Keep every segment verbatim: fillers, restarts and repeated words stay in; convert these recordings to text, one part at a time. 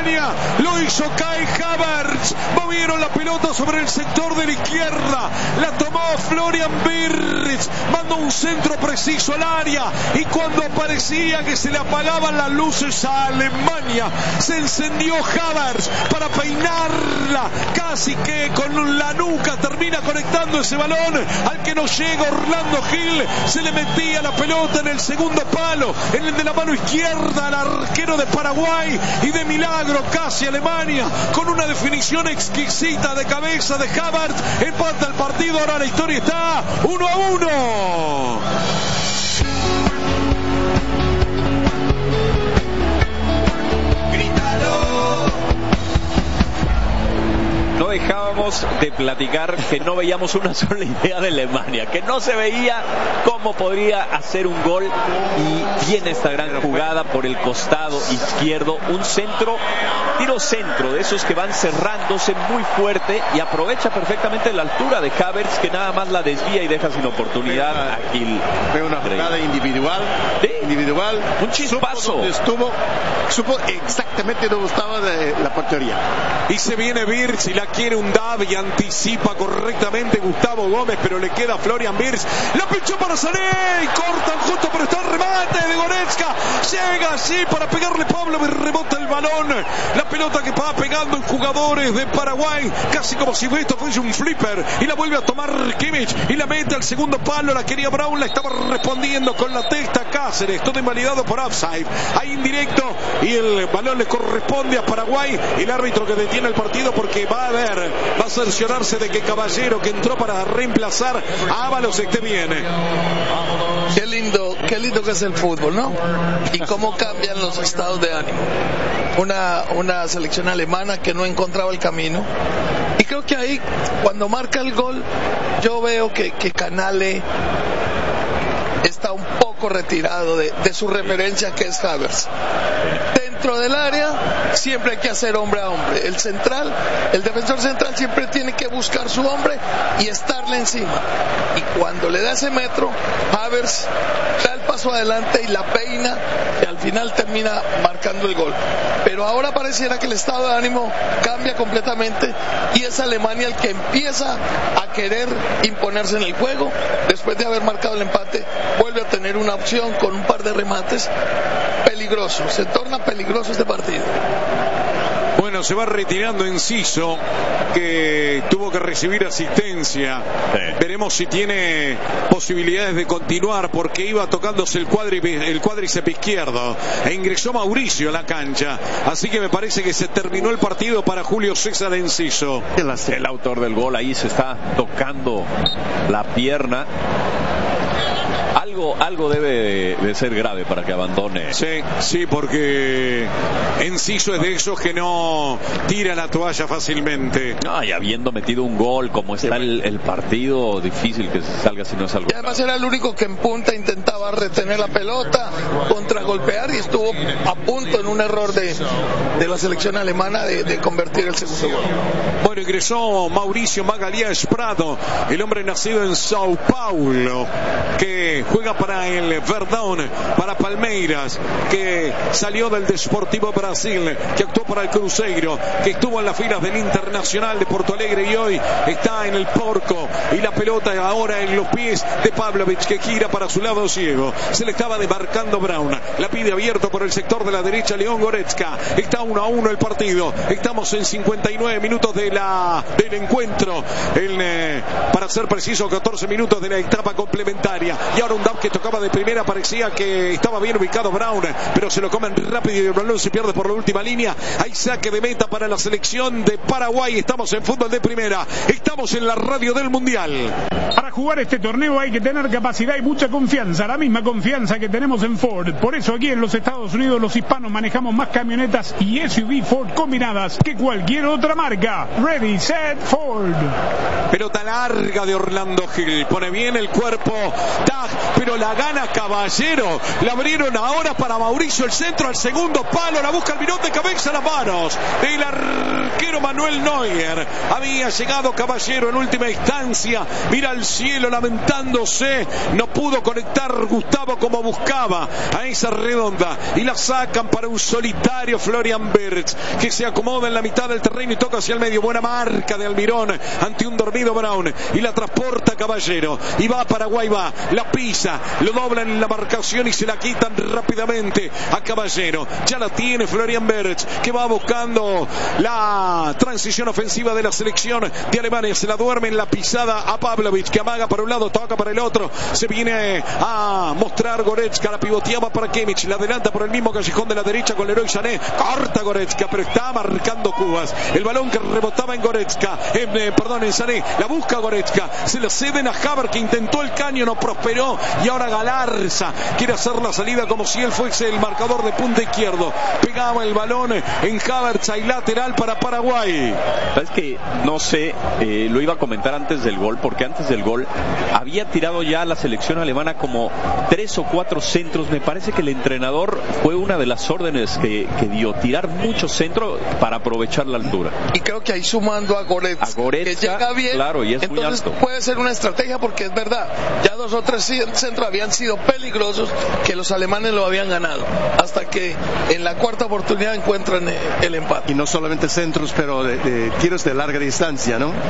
Alemania. Lo hizo Kai Havertz. Movieron la pelota sobre el sector de la izquierda. La tomó Florian Wirtz. Mandó un centro preciso al área. Y cuando parecía que se le apagaban las luces a Alemania, se encendió Havertz para peinarla. Casi que con la nuca termina conectando ese balón al que no llega Orlando Gil. Se le metía la pelota en el segundo palo, en el de la mano izquierda al arquero de Paraguay, y de milagro casi Alemania con una definición exquisita de cabeza de Havertz empata el partido. Ahora la historia está uno a uno. No dejábamos de platicar que no veíamos una sola idea de Alemania, que no se veía cómo podría hacer un gol, y viene esta gran jugada por el costado izquierdo, un centro, tiro centro, de esos que van cerrándose muy fuerte, y aprovecha perfectamente la altura de Havertz, que nada más la desvía y deja sin oportunidad a Gil. Fue una jugada individual, ¿Sí? individual, un chispazo. Supo donde estuvo, supo exactamente dónde estaba de la portería. Y se viene Wirtz y la quiere un Dav y anticipa correctamente Gustavo Gómez, pero le queda Florian Wirtz. La pinchó para Sané y cortan justo, pero está el remate de Goretzka. Llega así para pegarle Pablo y rebota el balón. La pelota que va pegando en jugadores de Paraguay, casi como si esto fuese un flipper, y la vuelve a tomar Kimmich y la mete al segundo palo. La quería Brown, la estaba respondiendo con la testa Cáceres, todo invalidado por offside. Ahí indirecto, y el balón le corresponde a Paraguay. El árbitro que detiene el partido porque va a ver, va a cerciorarse de que Caballero, que entró para reemplazar a Ábalos, esté bien. Qué lindo, qué lindo que es el fútbol, ¿no? Y cómo cambian los estados de ánimo. Una, una selección alemana que no encontraba el camino. Y creo que ahí, cuando marca el gol, yo veo que, que Canale está un poco retirado de, de su referencia, que es Havertz. Dentro del área siempre hay que hacer hombre a hombre. El central, el defensor central siempre tiene que buscar su hombre y estarle encima. Y cuando le da ese metro, Havertz da el paso adelante y la peina, y al final termina marcando el gol. Pero ahora pareciera que el estado de ánimo cambia completamente, y es Alemania el que empieza a querer imponerse en el juego. Después de haber marcado el empate, vuelve a tener una opción con un par de remates. Peligroso, se torna peligroso este partido. Bueno, se va retirando Enciso, que tuvo que recibir asistencia. Sí. Veremos si tiene posibilidades de continuar, porque iba tocándose el, cuadri, el cuádriceps izquierdo, e ingresó Mauricio a la cancha. Así que me parece que se terminó el partido para Julio César Enciso. El autor del gol ahí se está tocando la pierna. Algo, algo debe de, de ser grave para que abandone. Sí, sí, porque Enciso es de esos que no tira la toalla fácilmente. No, y habiendo metido un gol, como está el, el partido, difícil que se salga si no es algo. Y además era el único que en punta intentaba retener la pelota, contragolpear, y estuvo a punto en un error de, de la selección alemana de, de convertir el segundo gol. Bueno, ingresó Mauricio Magalhães Prado, el hombre nacido en Sao Paulo, que juega para el Verdão, para Palmeiras, que salió del Desportivo Brasil, que actuó para el Cruzeiro, que estuvo en las filas del Internacional de Porto Alegre y hoy está en el Porco, y la pelota ahora en los pies de Pavlovic, que gira para su lado ciego. Se le estaba demarcando Brown, la pide abierto por el sector de la derecha León Goretzka. Está uno a uno el partido, estamos en cincuenta y nueve minutos de la, del encuentro, en, eh, para ser preciso catorce minutos de la etapa complementaria. Y ahora un Dav que tocaba de primera, parecía que estaba bien ubicado Brown, pero se lo comen rápido y el balón se pierde por la última línea. Hay saque de meta para la selección de Paraguay. Estamos en fútbol de primera, estamos en la radio del Mundial. Para jugar este torneo hay que tener capacidad y mucha confianza, la misma confianza que tenemos en Ford. Por eso aquí en los Estados Unidos los hispanos manejamos más camionetas y S U V Ford combinadas que cualquier otra marca. Ready, set, Ford. Pelota larga de Orlando Gil, pone bien el cuerpo, tag, pero pero la gana Caballero. La abrieron ahora para Mauricio, el centro al segundo palo, la busca el Virote, cabeza a las manos del arquero Manuel Neuer. Había llegado Caballero en última instancia, mira al cielo lamentándose, no pudo conectar Gustavo como buscaba a esa redonda y la sacan para un solitario Florian Wirtz, que se acomoda en la mitad del terreno y toca hacia el medio. Buena marca de Almirón ante un dormido Brown y la transporta Caballero y va a Paraguay, va, la pisa, lo doblan en la marcación y se la quitan rápidamente a Caballero. Ya la tiene Florian Wirtz, que va buscando la transición ofensiva de la selección de Alemania. Se la duerme en la pisada a Pavlovic, que amaga para un lado, toca para el otro, se viene a mostrar Goretzka, la pivoteaba para Kimmich, la adelanta por el mismo callejón de la derecha con Leroy Sané, corta Goretzka, pero está marcando Cubas. El balón que rebotaba en Goretzka, eh, eh, perdón, en Sané, la busca Goretzka, se la ceden a Havertz, que intentó el caño, no prosperó, y ahora Galarza quiere hacer la salida como si él fuese el marcador de punta izquierdo. Pegaba el balón en Havertz, hay lateral para Paraguay. Sabes que no sé, eh, lo iba a comentar antes del gol, porque antes del gol había tirado ya la selección alemana como tres o cuatro centros. Me parece que el entrenador fue una de las órdenes que, que dio, tirar mucho centro para aprovechar la altura. Y creo que ahí sumando a Goretzka, a Goretzka, que llega bien, claro, y es entonces muy alto. Puede ser una estrategia, porque es verdad, ya dos o tres centros habían sido peligrosos, que los alemanes lo habían ganado, hasta que en la cuarta oportunidad encuentran el empate. Y no solamente centros, pero de, de tiros de larga distancia, ¿no?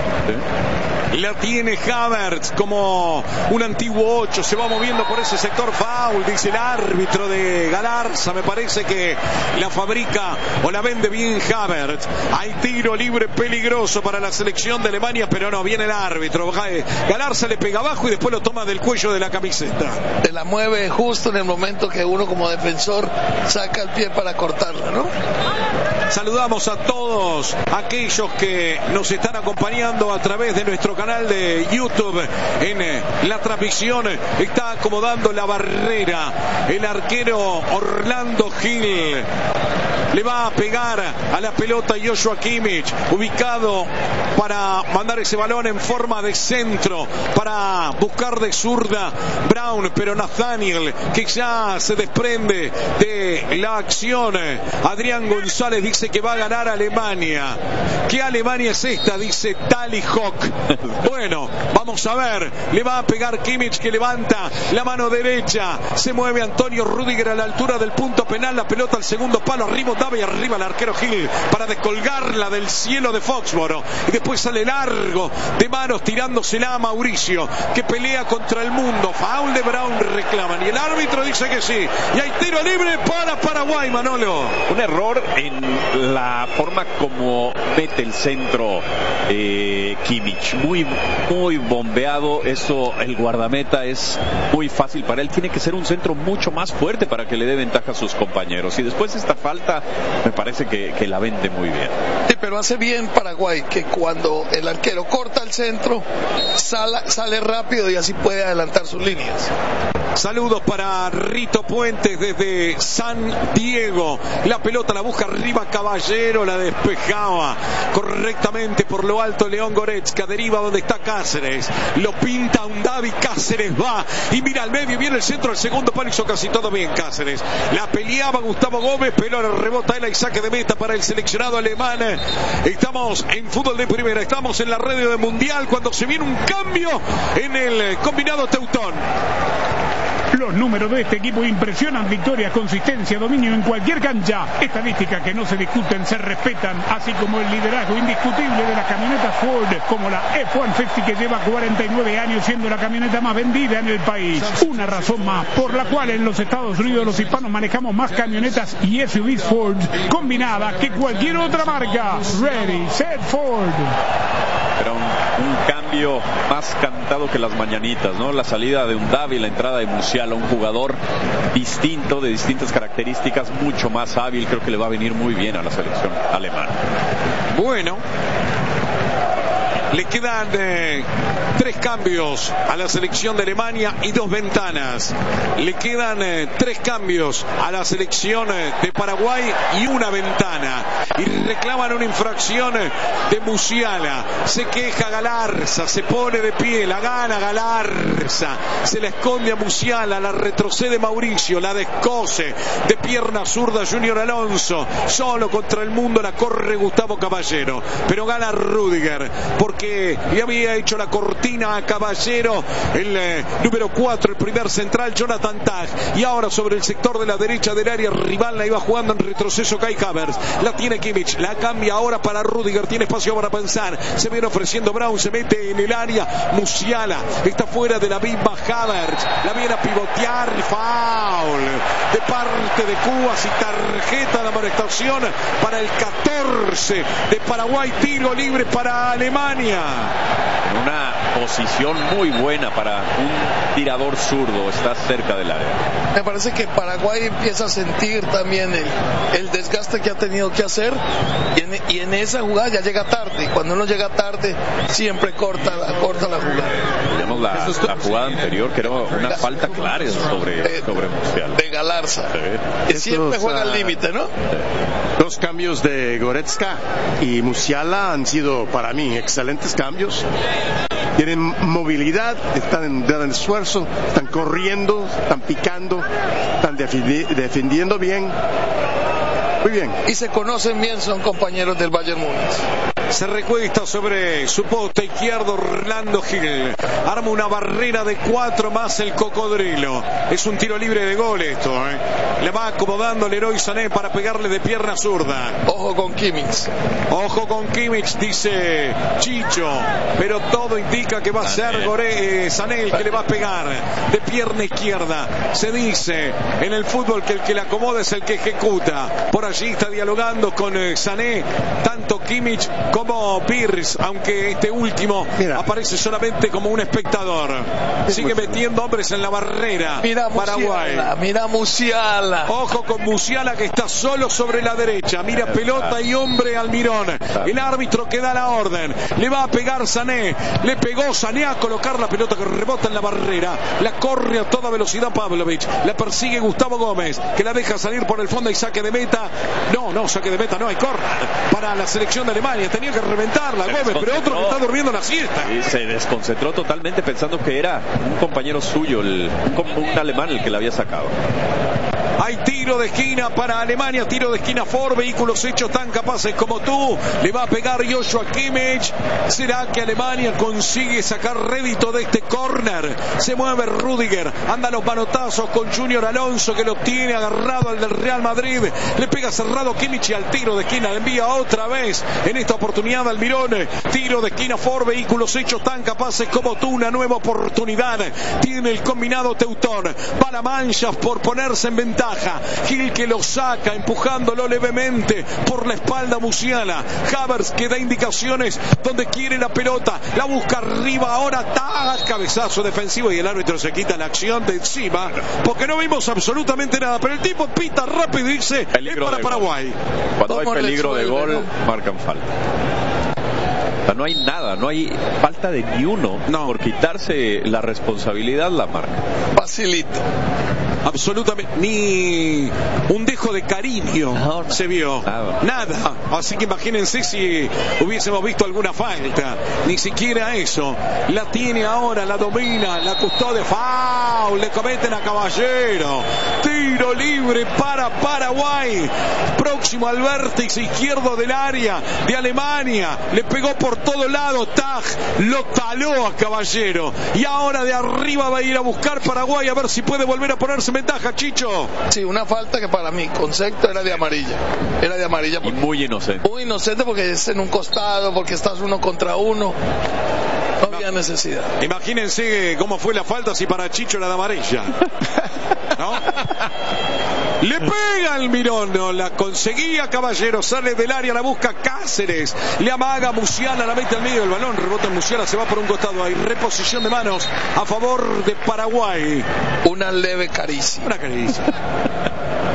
Sí. La tiene Havertz como un antiguo ocho, se va moviendo por ese sector. Foul, dice el árbitro de Galarza. Me parece que la fabrica o la vende bien Havertz. Hay tiro libre peligroso para la selección de Alemania, pero no, viene el árbitro. Galarza le pega abajo y después lo toma del cuello de la camiseta. Se la mueve justo en el momento que uno como defensor saca el pie para cortarla, ¿no? Saludamos a todos aquellos que nos están acompañando a través de nuestro canal de YouTube. En la transmisión está acomodando la barrera el arquero Orlando Gil. Le va a pegar a la pelota Joshua Kimmich, ubicado para mandar ese balón en forma de centro, para buscar de zurda Brown, pero Nathaniel, que ya se desprende de la acción. Adrián González dice que va a ganar Alemania. ¿Qué Alemania es esta? Dice Tali Hawk. Bueno, vamos a ver. Le va a pegar Kimmich, que levanta la mano derecha. Se mueve Antonio Rüdiger a la altura del punto penal. La pelota al segundo palo. Arriba David, arriba el arquero Gil para descolgarla del cielo de Foxboro. Y después sale largo de manos tirándosela a Mauricio, que pelea contra el mundo. Foul de Brown reclaman. Y el árbitro dice que sí. Y hay tiro libre para Paraguay, Manolo. Un error en la forma como mete el centro eh, Kimmich. Muy, muy bombeado. Eso, el guardameta es muy fácil para él. Tiene que ser un centro mucho más fuerte para que le dé ventaja a sus compañeros. Y después esta falta me parece que, que la vende muy bien. Sí, pero hace bien Paraguay, que cuando el arquero corta el centro, sale, sale rápido y así puede adelantar sus líneas. Saludos para Rito Puentes desde San Diego. La pelota la busca arriba Caballero, la despejaba correctamente por lo alto León Goretzka. Deriva donde está Cáceres. Lo pinta un David, Cáceres va y mira al medio, viene el centro, el segundo palo, hizo casi todo bien Cáceres. La peleaba Gustavo Gómez, pero le rebota él y saque de meta para el seleccionado alemán. Estamos en fútbol de primera, estamos en la radio de Mundial cuando se viene un cambio en el combinado Teutón. Los números de este equipo impresionan: victorias, consistencia, dominio en cualquier cancha. Estadísticas que no se discuten, se respetan, así como el liderazgo indiscutible de las camionetas Ford, como la F ciento cincuenta, que lleva cuarenta y nueve años siendo la camioneta más vendida en el país. Una razón más por la cual en los Estados Unidos los hispanos manejamos más camionetas y S U Vs Ford combinadas que cualquier otra marca. Ready, set, Ford. Era un, un cambio más cantado que las mañanitas, ¿no? La salida de un Davi, la entrada de Musiala, un jugador distinto, de distintas características, mucho más hábil. Creo que le va a venir muy bien a la selección alemana. Bueno, le quedan eh, tres cambios a la selección de Alemania y dos ventanas. Le quedan eh, tres cambios a la selección eh, de Paraguay y una ventana. Y reclaman una infracción eh, de Musiala. Se queja Galarza, se pone de pie, la gana Galarza, se la esconde a Musiala, la retrocede Mauricio, la descose de pierna zurda Junior Alonso, solo contra el mundo la corre Gustavo Caballero, pero gana Rüdiger porque le había hecho la cortina a Caballero el eh, número cuatro, el primer central Jonathan Tag, y ahora sobre el sector de la derecha del área rival la iba jugando en retroceso Kai Havertz, la tiene Kimmich, la cambia ahora para Rüdiger, tiene espacio para pensar, se viene ofreciendo Brown, se mete en el área, Musiala está fuera de la misma Havertz, la viene a pivotear, foul de parte de Cuba, y tarjeta de amonestación para el catorce de Paraguay, tiro libre para Alemania. En una posición muy buena para un tirador zurdo, está cerca del área. Me parece que Paraguay empieza a sentir también el, el desgaste que ha tenido que hacer, y en, y en esa jugada ya llega tarde, y cuando uno llega tarde siempre corta, corta la jugada. Tenemos la, la jugada anterior que era una falta clara sobre, sobre Musiala. De Galarza. Sí. Y siempre juega al límite, ¿no? Los cambios de Goretzka y Musiala han sido para mí excelentes cambios. Tienen movilidad, están en gran esfuerzo, están corriendo, están picando, están defendi- defendiendo bien. Muy bien. Y se conocen bien, son compañeros del Bayern Múnich. Se recuesta sobre su poste izquierdo Orlando Gil. Arma una barrera de cuatro más el cocodrilo. Es un tiro libre de gol esto, ¿eh? Le va acomodando el Leroy Sané para pegarle de pierna zurda. Ojo con Kimmich. Ojo con Kimmich, dice Chicho. Pero todo indica que va a ser Gore, eh, Sané el que le va a pegar de pierna izquierda. Se dice en el fútbol que el que le acomoda es el que ejecuta. Por allí está dialogando con eh, Sané, tanto Kimmich como Pirz, aunque este último Mira. aparece solamente como un espectador. Sigue metiendo hombres en la barrera. Mira Paraguay. Musiala, mira Musiala. Ojo con Musiala que está solo sobre la derecha. Mira pelota y hombre Almirón. El árbitro que da la orden. Le va a pegar Sané. Le pegó Sané a colocar la pelota que rebota en la barrera. La corre a toda velocidad Pavlovic. La persigue Gustavo Gómez, que la deja salir por el fondo y saque de meta. No, no, saque de meta, no hay corner para la selección de Alemania. Tenía que reventarla Gómez, pero otro que está durmiendo la siesta. Y se desconcentró totalmente pensando que era un compañero suyo, el, un, un alemán el que la había sacado. Hay tiro de esquina para Alemania, tiro de esquina Ford, vehículos hechos tan capaces como tú. Le va a pegar Joshua Kimmich. ¿Será que Alemania consigue sacar rédito de este córner? Se mueve Rüdiger, anda los manotazos con Junior Alonso, que lo tiene agarrado al del Real Madrid. Le pega cerrado Kimmich y al tiro de esquina le envía otra vez, en esta oportunidad Almirón. Tiro de esquina Ford, vehículos hechos tan capaces como tú. Una nueva oportunidad tiene el combinado teutón. Va la mancha por ponerse en ventaja. Gil que lo saca, empujándolo levemente por la espalda Musiala. Havertz que da indicaciones donde quiere la pelota, la busca arriba, ahora ¡tac! Cabezazo defensivo y el árbitro se quita la acción de encima porque no vimos absolutamente nada, pero el tipo pita rápido y dice peligro es para Paraguay. Cuando hay peligro de gol, ¿no? Marcan falta. O sea, no hay nada, no hay falta de ni uno. No. Por quitarse la responsabilidad la marca. Facilito. Absolutamente, ni un dejo de cariño no, no, se vio, nada. nada. Así que imagínense si hubiésemos visto alguna falta, ni siquiera eso. La tiene ahora, la domina, la custodia, foul, le cometen a Caballero. Tiro libre para Paraguay, próximo al vértice izquierdo del área de Alemania. Le pegó por todo lado, Tag lo taló a Caballero y ahora de arriba va a ir a buscar Paraguay a ver si puede volver a ponerse ventaja, Chicho. Sí, una falta que para mi concepto era de amarilla. Era de amarilla. Y muy inocente. Muy inocente porque es en un costado, porque estás uno contra uno. No había necesidad. Imagínense cómo fue la falta si para Chicho era de amarilla. ¿No? Le pega al Mirón, no la conseguía Caballero, sale del área, la busca Cáceres, le amaga Musiala, la mete al medio del balón, rebota en Musiala, se va por un costado, hay reposición de manos a favor de Paraguay. Una leve caricia. Una caricia.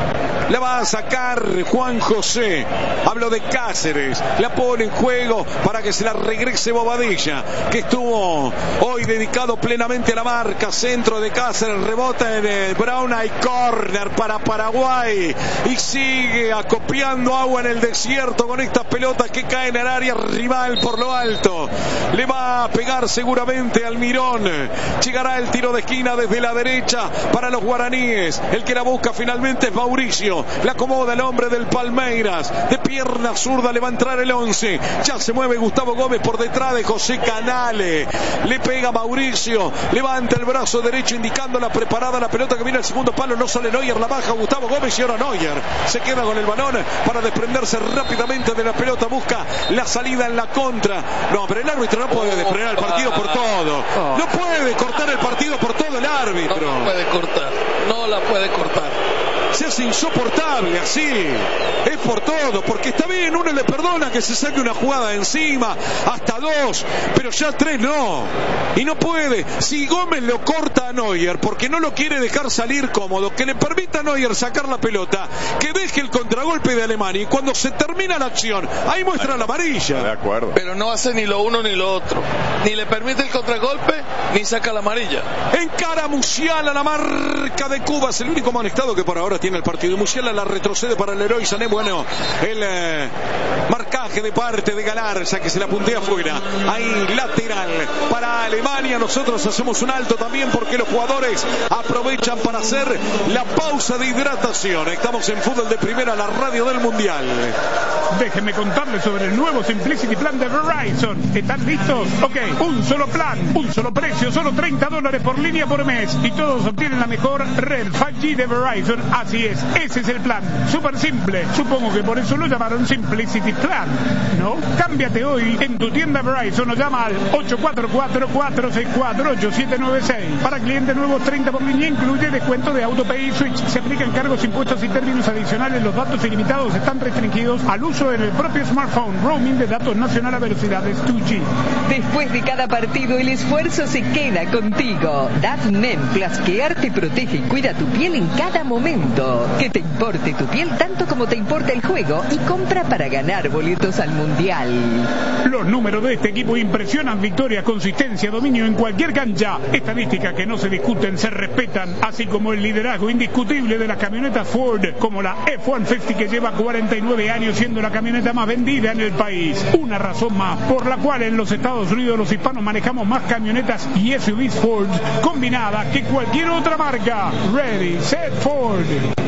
La va a sacar Juan José. Hablo de Cáceres. La pone en juego para que se la regrese Bobadilla, que estuvo hoy dedicado plenamente a la marca. Centro de Cáceres, rebota en el Brown, hay corner para Paraguay y sigue acopiando agua en el desierto con estas pelotas que caen al área rival por lo alto. Le va a pegar seguramente Almirón. Llegará el tiro de esquina desde la derecha para los guaraníes. El que la busca finalmente es Mauricio. La acomoda el hombre del Palmeiras. De pierna zurda le va a entrar el once. Ya se mueve Gustavo Gómez por detrás de José Canale. Le pega Mauricio. Levanta el brazo derecho indicando la preparada la pelota que viene al segundo palo. No sale Neuer, la baja Gustavo Gómez y ahora Neuer se queda con el balón para desprenderse rápidamente de la pelota. Busca la salida en la contra. No, pero el árbitro no puede desprender el partido por todo. No puede cortar el partido por todo el árbitro. No la puede cortar. No la puede cortar. Se hace insoportable así. Es por todo, porque está bien, uno le perdona que se saque una jugada encima, hasta dos, pero ya tres no. Y no puede. Si Gómez lo corta a Neuer porque no lo quiere dejar salir cómodo, que le permita a Neuer sacar la pelota, que deje el contragolpe de Alemania y cuando se termina la acción, ahí muestra la amarilla. De acuerdo. Pero no hace ni lo uno ni lo otro. Ni le permite el contragolpe, ni saca la amarilla. Encara Musiala, la marca de Cuba, es el único amonestado que por ahora tiene el partido. Musiala la retrocede para el Leroy Sané. Bueno, el eh, marcaje de parte de Galarza que se la puntea afuera. Ahí lateral para Alemania. Nosotros hacemos un alto también porque los jugadores aprovechan para hacer la pausa de hidratación. Estamos en Fútbol de Primera, la radio del Mundial. Déjenme contarles sobre el nuevo Simplicity Plan de Verizon. ¿Están listos? Ok, un solo plan, un solo precio, solo treinta dólares por línea por mes. Y todos obtienen la mejor red cinco G de Verizon. Así es, ese es el plan. Súper simple. Supongo que por eso lo llamaron Simplicity Plan, ¿no? Cámbiate hoy en tu tienda Verizon o llama al ocho cuatro cuatro, cuatro seis cuatro, ocho siete nueve seis. Para clientes nuevos, treinta por línea, incluye descuento de AutoPay y Switch. Se aplican cargos, impuestos y términos adicionales. Los datos ilimitados están restringidos al uso en el propio smartphone. Roaming de datos nacional a velocidades dos G. Después de cada partido, el esfuerzo se queda contigo. DAF-Men Plus Care te protege y cuida tu piel en cada momento. Que te importe tu piel tanto como te importa el juego y compra para ganar boletos al Mundial. Los números de este equipo impresionan: victoria, consistencia, dominio en cualquier cancha. Estadísticas que no se discuten, se respetan, así como el liderazgo indiscutible de las camionetas Ford, como la F ciento cincuenta que lleva cuarenta y nueve años siendo la camioneta más vendida en el país. Una razón más por la cual en los Estados Unidos los hispanos manejamos más camionetas y S U Vs Ford combinadas que cualquier otra marca. Ready, set, Ford.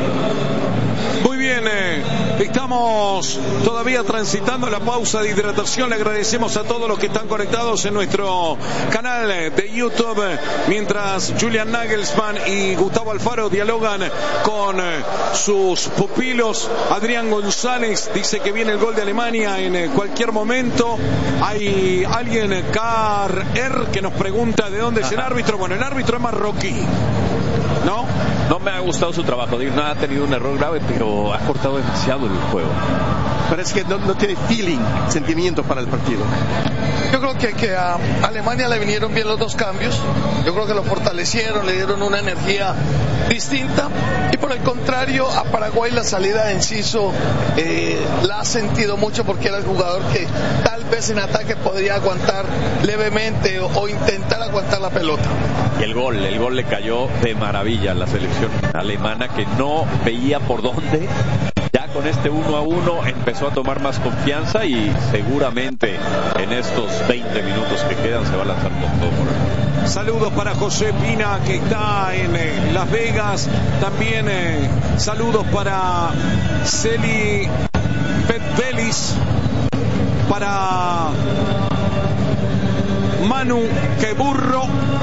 Muy bien, eh, estamos todavía transitando la pausa de hidratación. Le agradecemos a todos los que están conectados en nuestro canal de YouTube, mientras Julian Nagelsmann y Gustavo Alfaro dialogan con eh, sus pupilos. Adrián González dice que viene el gol de Alemania en eh, cualquier momento. Hay alguien, Car Er, que nos pregunta de dónde es el árbitro. Bueno, el árbitro es marroquí, ¿no? No me ha gustado su trabajo. No ha tenido un error grave, pero ha cortado demasiado el juego. Parece que no, no tiene feeling, sentimiento para el partido. Yo creo que, que a Alemania le vinieron bien los dos cambios. Yo creo que lo fortalecieron, le dieron una energía distinta. Y por el contrario, a Paraguay la salida de Enciso eh, la ha sentido mucho porque era el jugador que tal vez en ataque podría aguantar levemente o, o intentar aguantar la pelota. Y el gol, el gol le cayó de maravilla a la selección alemana, que no veía por dónde. Ya con este uno a uno empezó a tomar más confianza y seguramente en estos veinte minutos que quedan se va a lanzar con todo. Saludos para José Pina, que está en eh, Las Vegas. También eh, saludos para Celi Petvelis, para Manu Queburro.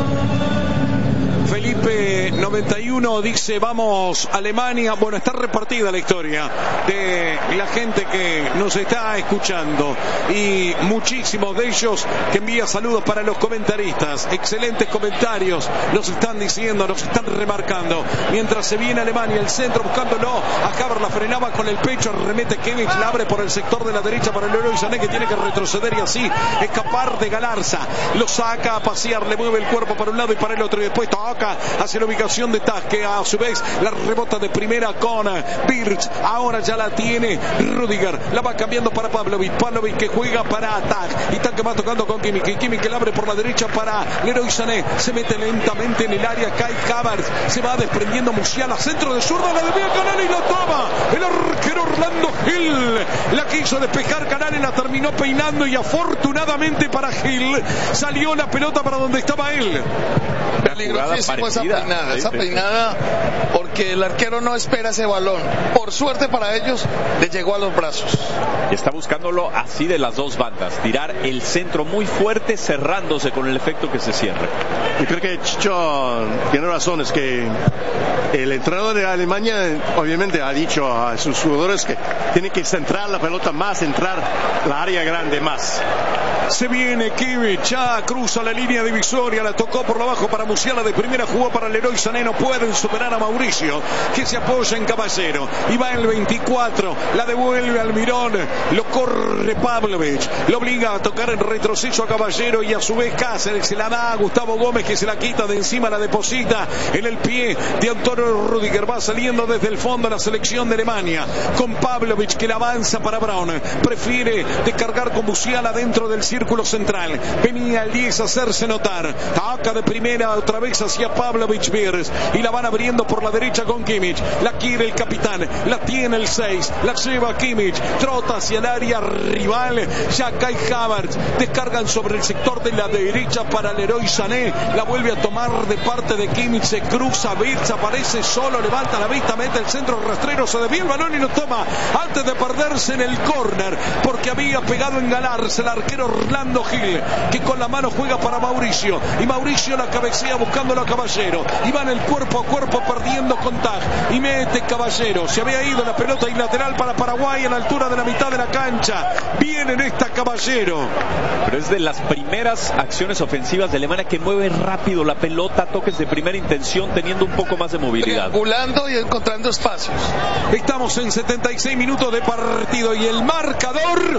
Felipe noventa y uno dice vamos Alemania. Bueno, está repartida la historia de la gente que nos está escuchando y muchísimos de ellos que envía saludos para los comentaristas. Excelentes comentarios nos están diciendo, nos están remarcando. Mientras se viene Alemania, el centro buscándolo, a Haber la frenaba con el pecho, remete Kevin, la abre por el sector de la derecha para el Leroy Sané, que tiene que retroceder y así escapar de Galarza. Lo saca a pasear, le mueve el cuerpo para un lado y para el otro y después toca toca hacia la ubicación de Tag, que a su vez la rebota de primera con Birch. Ahora ya la tiene Rudiger, la va cambiando para Pavlovic. Pavlovic que juega para Tag, y Tag que va tocando con Kimmich, y Kimmich que la abre por la derecha para Leroy Sané. Se mete lentamente en el área Kai Havertz, se va desprendiendo Musiala, centro de zurda, la desvía Canales y la toma el arquero Orlando Gil. La quiso despejar Canales, la terminó peinando, y afortunadamente para Gil salió la pelota para donde estaba él. Peligrosísimo esa peinada, esa peinada, porque el arquero no espera ese balón. Por suerte para ellos, le llegó a los brazos. Y está buscándolo así de las dos bandas, tirar el centro muy fuerte, cerrándose con el efecto que se cierre. Yo creo que Chicho tiene razón, es que el entrenador de Alemania obviamente ha dicho a sus jugadores que tiene que centrar la pelota más, entrar la área grande más. Se viene Kimmich, ya cruza la línea divisoria, la tocó por abajo para Musiala de primera, jugó para Leroy Sané, no pueden superar a Mauricio, que se apoya en Caballero, y va el veinticuatro, la devuelve Almirón, lo corre Pavlovic, lo obliga a tocar en retroceso a Caballero, y a su vez Cáceres se la da a Gustavo Gómez, que se la quita de encima, la deposita en el pie de Antonio Rudiger. Va saliendo desde el fondo la selección de Alemania, con Pavlovic que la avanza para Braun, prefiere descargar con Musiala dentro del círculo central, venía el diez a hacerse notar, taca de primera otra vez hacia Pavlovic Virs, y la van abriendo por la derecha con Kimmich, la quiere el capitán, la tiene el seis, la lleva Kimmich, trota hacia el área rival, ya Kai Havertz, descargan sobre el sector de la derecha para Leroy Sané, la vuelve a tomar de parte de Kimmich, se cruza Virz, aparece solo, levanta la vista, mete el centro rastrero, se desvía el balón y lo toma antes de perderse en el córner, porque había pegado en galarse el arquero Orlando Gil, que con la mano juega para Mauricio, y Mauricio la cabecea buscándolo a Caballero, y van el cuerpo a cuerpo perdiendo con Tag, y mete Caballero, se había ido la pelota y lateral para Paraguay a la altura de la mitad de la cancha, viene en esta Caballero. Pero es de las primeras acciones ofensivas de Alemania que mueve rápido la pelota, toques de primera intención, teniendo un poco más de movilidad, triangulando y encontrando espacios. Estamos en setenta y seis minutos de partido, y el marcador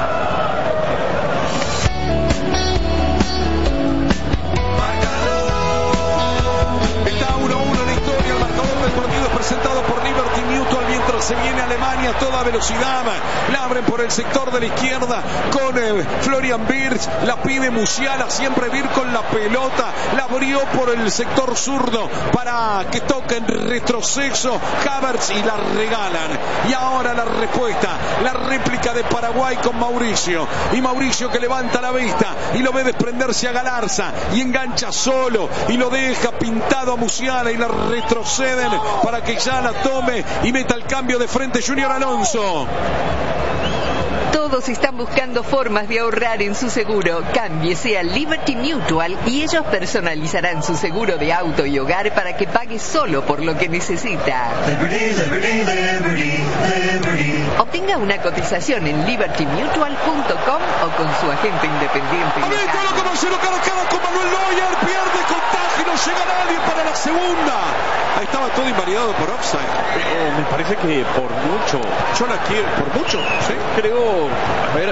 está uno a uno en la historia. El marcador del partido es presentado por Liberty Mutual, mientras se viene Alemania a toda velocidad, la abren por el sector de la izquierda con eh, Florian Wirtz, la pide Musiala, siempre Wirtz con la pelota, la abrió por el sector zurdo para que toque en retroceso Havertz, y la regalan. Y ahora la respuesta, la réplica de Paraguay con Mauricio, y Mauricio que levanta la vista y lo ve desprenderse a Galarza, y engancha solo y lo deja pintado a Musiala, y la retroceden para que ya la tome y meta el cambio de frente Junior Alonso. Todos están buscando formas de ahorrar en su seguro. Cámbiese a Liberty Mutual y ellos personalizarán su seguro de auto y hogar para que pague solo por lo que necesita. Liberty, Liberty, Liberty, Liberty. Obtenga una cotización en liberty mutual punto com o con su agente independiente. Ahorita lo conocieron cara a cara con Manuel Neuer, pierde contagio, no llega nadie para la segunda. Ahí estaba todo invalidado por offside. Eh, me parece que por mucho. Yo la quiero, por mucho, sí. Creo, a ver,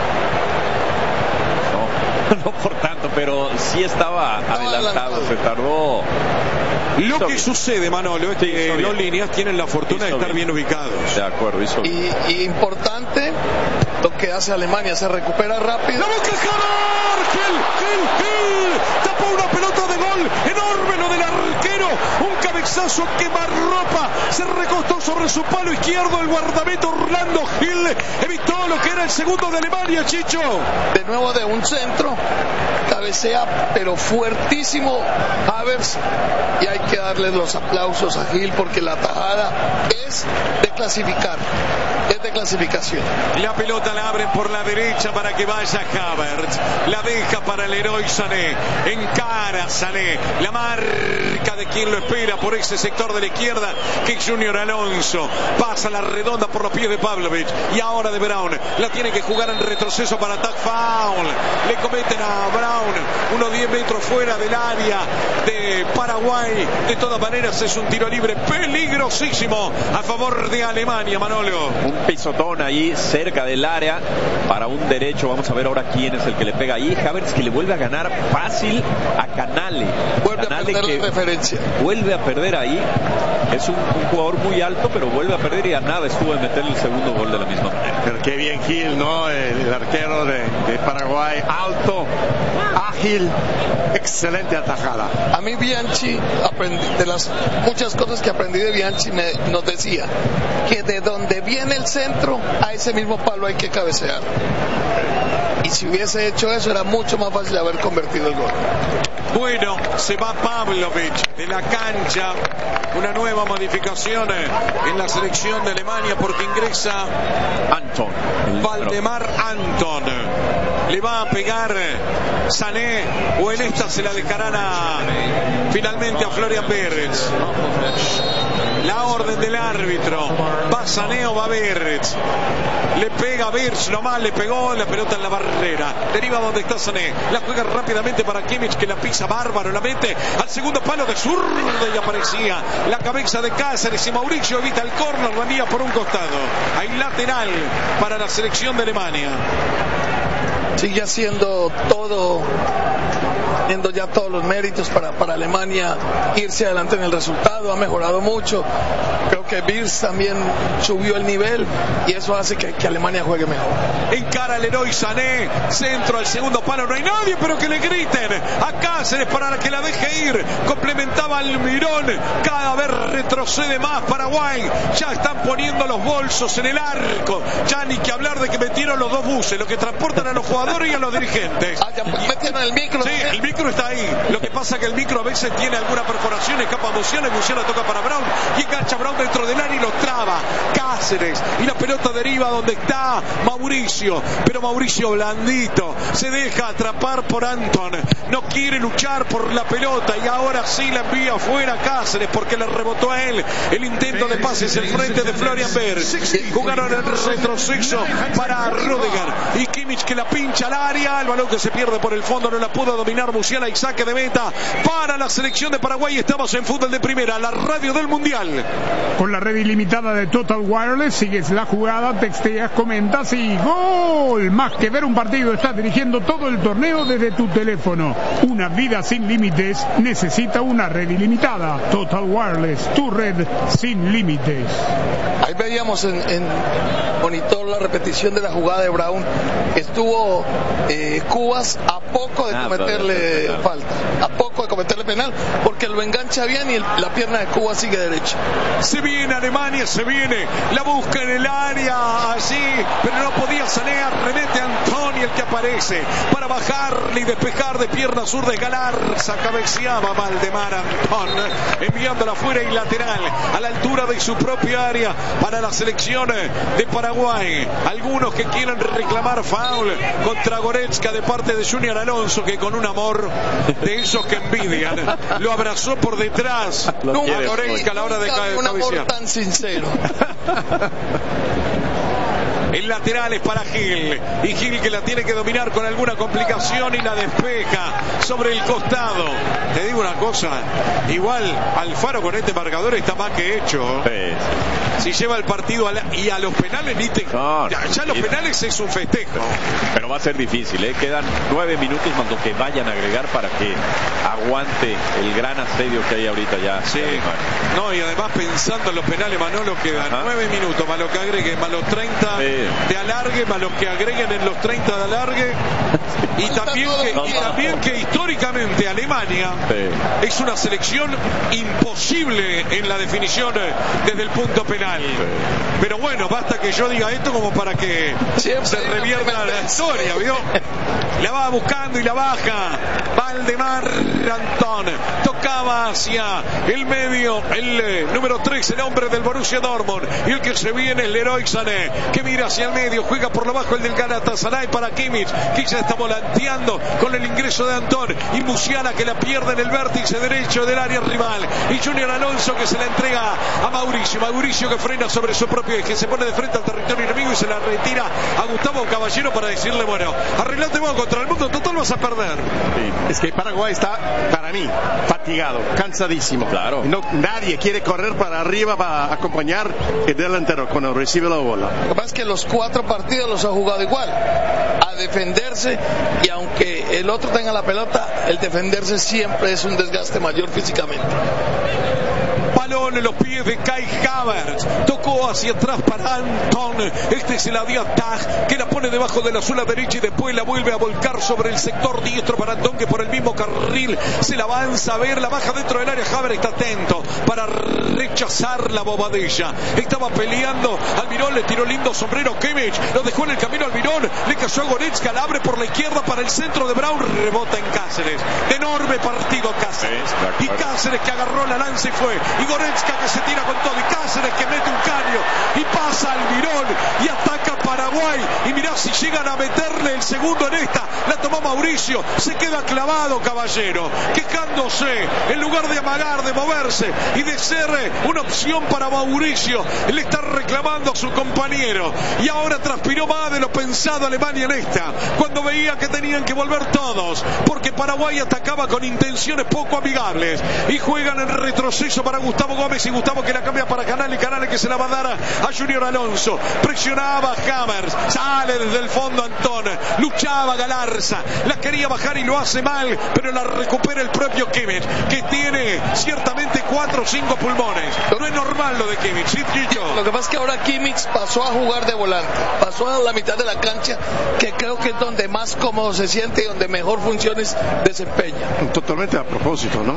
no, no por tanto, pero sí estaba adelantado, se tardó. Lo que sucede, Manolo, es que los líneas tienen la fortuna de estar bien ubicados. De acuerdo, hizo bien. Y, y importante lo que hace Alemania, se recupera rápido. ¡La busca Havertz! ¡Gil, Gil, Gil! Tapó una pelota de gol enorme lo del arquero, un cabezazo quemarropa, se recostó sobre su palo izquierdo el guardameta Orlando Gil, evitó lo que era el segundo de Alemania, Chicho. De nuevo de un centro, cabecea pero fuertísimo Havertz, y hay que darle los aplausos a Gil porque la tajada es de clasificar, es de clasificación. La pelota la abren por la derecha para que vaya Havertz, la deja para Leroy Sané, encara Sané, la marca de quien lo espera por ese sector de la izquierda, que es Junior Alonso, pasa la redonda por los pies de Pavlovic, y ahora de Braun, la tiene que jugar en retroceso para Tag, foul, le cometen a Braun, unos diez metros fuera del área de Paraguay. De todas maneras es un tiro libre peligrosísimo a favor de Alemania, Manolo. Un pisotón ahí cerca del área para un derecho. Vamos a ver ahora quién es el que le pega ahí. Havertz, que le vuelve a ganar fácil a Canale. Vuelve Canale a perder que la referencia. Vuelve a perder ahí. Es un, un jugador muy alto, pero vuelve a perder y a nada estuvo en meter el segundo gol de la misma manera. Pero qué bien Gil, ¿no? El, el arquero de, de Paraguay, alto, ágil, excelente atajada. A mí Bianchi, aprendí, de las muchas cosas que aprendí de Bianchi, me, nos decía que de donde viene el centro, a ese mismo palo hay que cabecear. Y si hubiese hecho eso, era mucho más fácil haber convertido el gol. Bueno, se va Pavlovic de la cancha. Una nueva modificación en la selección de Alemania porque ingresa Anton. Valdemar Anton. Le va a pegar Sané o en esta se la dejarán a, finalmente a Florian Wirtz. La orden del árbitro. Va Sané o va Wirtz. Le pega Wirtz, nomás le pegó la pelota en la barrera. Deriva donde está Sané. La juega rápidamente para Kimmich, que la pisa bárbaro. La mete al segundo palo de zurda y aparecía la cabeza de Cáceres y Mauricio evita el córner, la envía por un costado. Hay lateral para la selección de Alemania. Sigue haciendo todo, teniendo ya todos los méritos para, para Alemania irse adelante en el resultado. Ha mejorado mucho. Creo que Wirtz también subió el nivel y eso hace que, que Alemania juegue mejor. Encara el héroe Sané, centro al segundo palo, no hay nadie, pero que le griten a Cáceres para que la deje ir. Complementaba Almirón, cada vez retrocede más Paraguay. Ya están poniendo los bolsos en el arco. Ya ni que hablar de que metieron los dos buses, lo que transportan a los jugadores y a los dirigentes. Ah, ya metieron el micro. Sí, el micro está ahí. Lo que pasa es que el micro a veces tiene alguna perforación, escapa Musiala, y Musiala toca para Brown y engancha Brown dentro del área y lo traba Cáceres y la pelota deriva donde está Mauricio, pero Mauricio blandito se deja atrapar por Anton, no quiere luchar por la pelota y ahora sí la envía fuera Cáceres porque le rebotó a él el intento de pases el frente de Florian Wirtz. Jugaron en retroceso para Rudiger y Kimmich, que la pincha al área, el balón que se pierde por el fondo, no la pudo dominar Musiala y saque de meta para la selección de Paraguay. Estamos en Fútbol de Primera, la radio del Mundial. Con la red ilimitada de Total Wireless sigues la jugada, texteas, comentas y ¡gol! Más que ver un partido, estás dirigiendo todo el torneo desde tu teléfono. Una vida sin límites necesita una red ilimitada. Total Wireless, tu red sin límites. Ahí veíamos en, en monitor la repetición de la jugada de Brown. Estuvo eh, Cubas a poco de cometerle ah, falta, a poco de cometerle penal, porque lo engancha bien y el, la pierna de Cuba sigue derecha. Se viene Alemania, se viene, la busca en el área allí, pero no podía salir, remete a Antoni, el que aparece para bajarle y despejar de pierna zurda. Galarza cabeceaba Valdemar Antón, enviándola afuera y lateral a la altura de su propia área para la selección de Paraguay. Algunos que quieren reclamar foul contra Goretzka de parte de Junior Alonso, que con un amor de esos que envidian lo abrazó por detrás a Goretzka a la hora de caer. Un amor tan sincero. El lateral es para Gil y Gil, que la tiene que dominar con alguna complicación y la despeja sobre el costado. Te digo una cosa, igual Alfaro con este marcador está más que hecho. Sí. Si lleva el partido a la, y a los penales ni te, no, ya, ya los penales es un festejo. Pero va a ser difícil, ¿eh? Quedan nueve minutos más lo que vayan a agregar para que aguante el gran asedio que hay ahorita ya. Sí. No, y además pensando en los penales, Manolo, quedan Ajá. nueve minutos más lo que agreguen, más los treinta sí. de alargue, más los que agreguen en los treinta de alargue. Y también que, y también que históricamente Alemania sí. es una selección imposible en la definición desde el punto penal. Pero bueno, basta que yo diga esto como para que Siempre se revierta la historia, ¿vio? La va buscando y la baja Valdemar Antón, tocaba hacia el medio el eh, número tres, el hombre del Borussia Dortmund, y el que se viene es Leroy Sané, que mira hacia el medio, juega por lo bajo el del Galatasaray para Kimmich, que ya está volanteando con el ingreso de Antón, y Musiala, que la pierde en el vértice derecho del área rival, y Junior Alonso, que se la entrega a Mauricio, Mauricio que frena sobre su propio eje, se pone de frente al territorio enemigo y se la retira a Gustavo Caballero para decirle, bueno, arreglate vos contra el mundo, total vas a perder. Sí, es que Paraguay está, para mí, fatal. fatigado, cansadísimo. Claro. No, nadie quiere correr para arriba para acompañar el delantero cuando recibe la bola. Lo que pasa es que los cuatro partidos los ha jugado igual, a defenderse, y aunque el otro tenga la pelota, el defenderse siempre es un desgaste mayor físicamente. Balón en los pies de Kai Havertz, tocó hacia atrás para Anton, este se la dio a Tag, que la pone debajo de la suela derecha y después la vuelve a volcar sobre el sector diestro para Anton, que por el mismo carril se la avanza a ver, la baja dentro del área. Havertz está atento para rechazar la bobadilla, estaba peleando Almirón, le tiró lindo sombrero Kimmich, lo dejó en el camino Almirón, le cayó a Goretzka, la abre por la izquierda para el centro de Brown, rebota en Cáceres, de enorme partido Cáceres, y Cáceres que agarró la lanza y fue, y Goretzka que se tira con todo, y Cáceres que mete un caño y pasa Almirón y ataca Paraguay, y mirá si llegan a meterle el segundo en esta, la tomó Mauricio, se queda clavado Caballero, quejándose en lugar de amagar, de moverse y de ser una opción para Mauricio, le está reclamando a su compañero, y ahora transpiró más de lo pensado Alemania en esta, cuando veía que tenían que volver todos, porque Paraguay atacaba con intenciones poco amigables, y juegan en retroceso para Gustavo Gómez, y Gustavo que la cambia para Canales, Canales que se la va a dar a Junior Alonso, presionaba Hammers, sale desde el fondo Antón, luchaba Galarza, la quería bajar y lo hace mal, pero la recupera el propio Kimmich, que tiene ciertamente cuatro o cinco pulmones, no es normal lo de Kimmich, ¿sí, Chicho? Lo que pasa es que ahora Kimmich pasó a jugar de volante, pasó a la mitad de la cancha, que creo que es donde más cómodo se siente y donde mejor funciones desempeña. Totalmente a propósito, ¿no?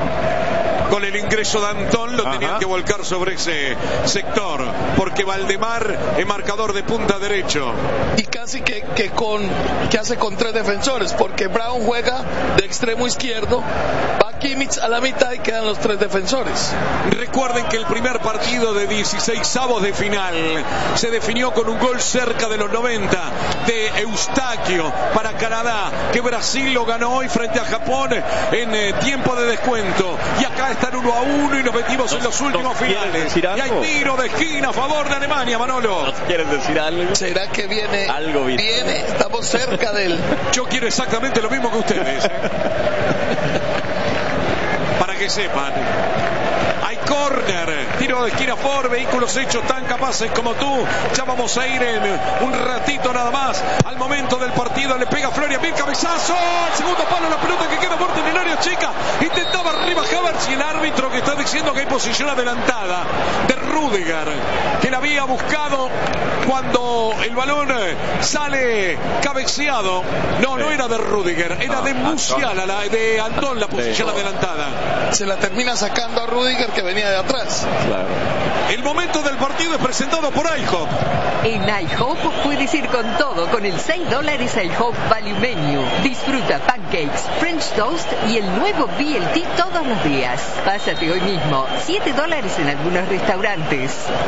Con el ingreso de Antón lo Ajá. tenían que volcar sobre ese sector, porque Valdemar es marcador de punta derecho. Y casi que, que, con, que hace con tres defensores, porque Brown juega de extremo izquierdo, va Kimmich a la mitad y quedan los tres defensores. Recuerden que el primer partido de dieciseisavos de final se definió con un gol cerca de los noventa de Eustaquio para Canadá, que Brasil lo ganó hoy frente a Japón en eh, tiempo de descuento, y acá están uno a uno y nos metimos en los últimos finales, y hay tiro de esquina a favor de Alemania. Manolo, ¿nos quieres decir algo? ¿Será que viene? Algo viene. Viene, estamos cerca del... Yo quiero exactamente lo mismo que ustedes, ¿eh? Para que sepan. Hay córner, tiro de esquina por vehículos hechos tan capaces como tú. Ya vamos a ir en un ratito nada más al momento del partido. Le pega Florian, bien cabezazo, al segundo palo, la pelota que queda fuerte en el área chica, intentaba arriba Havertz, y el árbitro que está diciendo que hay posición adelantada de Rüdiger, que la había buscado cuando el balón sale cabeceado. No, no era de Rüdiger, era de Musiala, la, de Antón, la posición adelantada. Se la termina sacando a Rüdiger, que venía de atrás. Claro. El momento del partido es presentado por iHop. En iHop puedes ir con todo con el seis dólares iHop Value Menu. Disfruta pancakes, French toast y el nuevo B L T todos los días. Pásate hoy mismo. siete dólares en algunos restaurantes.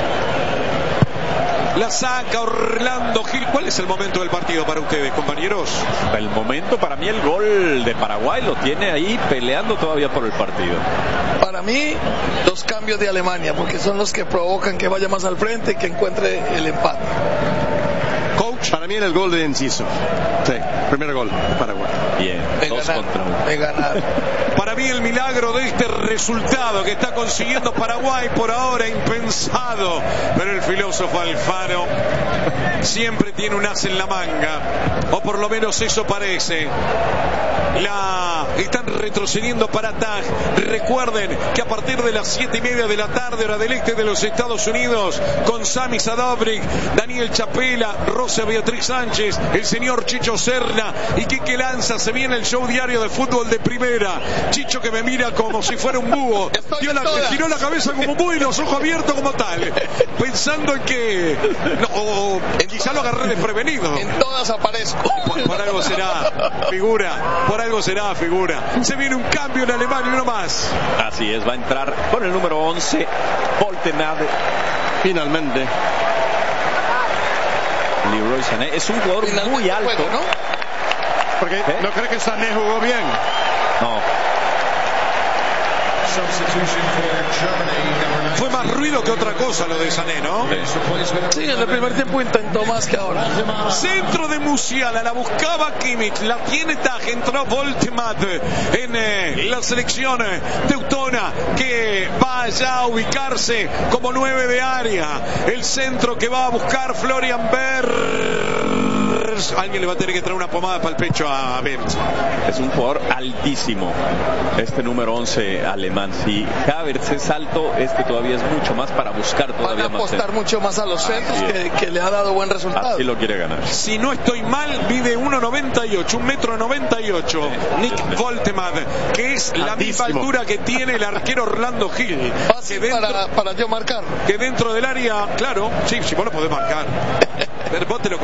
La saca Orlando Gil. ¿Cuál es el momento del partido para ustedes, compañeros? El momento, para mí, el gol de Paraguay lo tiene ahí peleando todavía por el partido. Para mí, los cambios de Alemania, porque son los que provocan que vaya más al frente y que encuentre el empate. Coach, para mí era el gol de Enciso. Sí, primer gol de Paraguay. Bien, me dos ganar, contra uno. Me ganar. Para mí el milagro de este resultado que está consiguiendo Paraguay por ahora, impensado, pero el filósofo Alfaro siempre tiene un as en la manga, o por lo menos eso parece. La están retrocediendo para Tag. Recuerden que a partir de las siete y media de la tarde, hora del este de los Estados Unidos, con Sami Sadovnik, Daniel Chapela, Rosa Beatriz Sánchez, el señor Chicho Serna y Quique Lanza, se viene el show diario de fútbol de primera. Chicho que me mira como si fuera un búho, dio la, giró la cabeza como un búho y los ojos abiertos como tal, pensando en que no, o, quizá lo agarré desprevenido. En todas aparezco. Por, por algo será figura, por algo será figura. Se viene un cambio en Alemania, uno más. Así es, va a entrar con el número once Poltenade. Finalmente Leroy Sané es un jugador Finalmente muy alto, juego, ¿no? Porque ¿Eh? no creo que Sané jugó bien. No. Fue más ruido que otra cosa lo de Sané, ¿no? Sí, en el primer tiempo intentó más que ahora. Centro de Musiala, la buscaba Kimmich, la tiene Taj, entró Voltemat en eh, la selección teutona que va allá a ubicarse como nueve de área. El centro que va a buscar Florian Wirtz. Alguien le va a tener que traer una pomada para el pecho a Wirtz. Es un jugador altísimo, este número once alemán. Si Havertz es alto, este todavía es mucho más para buscar todavía Van a más. apostar mucho más a los centros que, que le ha dado buen resultado. Así lo quiere ganar. Si no estoy mal, mide uno noventa y ocho, un metro noventa y ocho. Nick Voltemat, que es la Altísimo. misma altura que tiene el arquero Orlando Gil. Fácil Que dentro, para, para yo marcar. que dentro del área, claro, sí, sí, vos lo podés marcar. Pero vos te lo